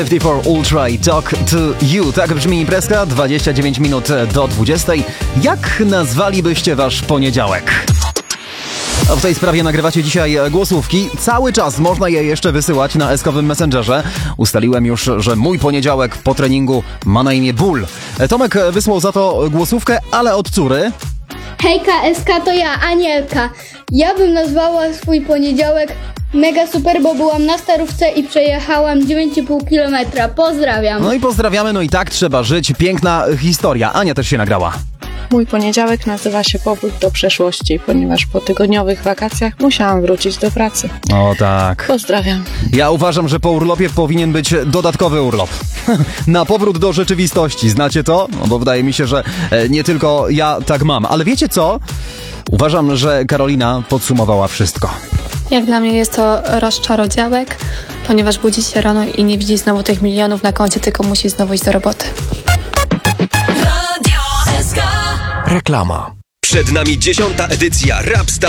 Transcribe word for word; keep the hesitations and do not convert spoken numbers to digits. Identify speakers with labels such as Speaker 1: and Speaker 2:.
Speaker 1: pięćdziesiąt cztery Ultra i Talk to You. Tak brzmi imprezka, dwadzieścia dziewięć minut do dwudziestej. Jak nazwalibyście wasz poniedziałek? A w tej sprawie nagrywacie dzisiaj głosówki. Cały czas można je jeszcze wysyłać na eskowym Messengerze. Ustaliłem już, że mój poniedziałek po treningu ma na imię ból. Tomek wysłał za to głosówkę, ale od córy.
Speaker 2: Hejka, S K, to ja, Anielka. Ja bym nazwała swój poniedziałek mega super, bo byłam na starówce i przejechałam dziewięć i pół kilometra. Pozdrawiam.
Speaker 1: No i pozdrawiamy, no i tak trzeba żyć. Piękna historia. Ania też się nagrała.
Speaker 3: Mój poniedziałek nazywa się powrót do przeszłości, ponieważ po tygodniowych wakacjach musiałam wrócić do pracy.
Speaker 1: O tak.
Speaker 3: Pozdrawiam.
Speaker 1: Ja uważam, że po urlopie powinien być dodatkowy urlop. Na powrót do rzeczywistości. Znacie to? No bo wydaje mi się, że nie tylko ja tak mam. Ale wiecie co? Uważam, że Karolina podsumowała wszystko.
Speaker 4: Jak dla mnie jest to rozczarodziałek, ponieważ budzi się rano i nie widzi znowu tych milionów na koncie, tylko musi znowu iść do roboty.
Speaker 5: Reklama.
Speaker 6: Przed nami dziesiąta edycja Rap Star